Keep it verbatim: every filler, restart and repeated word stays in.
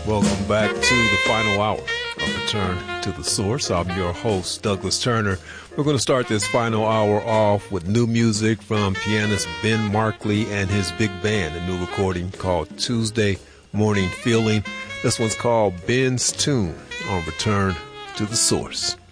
Welcome back to the final hour of Return to the Source. I'm your host, Douglas Turner. We're going to start this final hour off with new music from pianist Ben Markley and his big band, a new recording called Tuesday Morning Feeling. This one's called Ben's Tune on Return to the Source.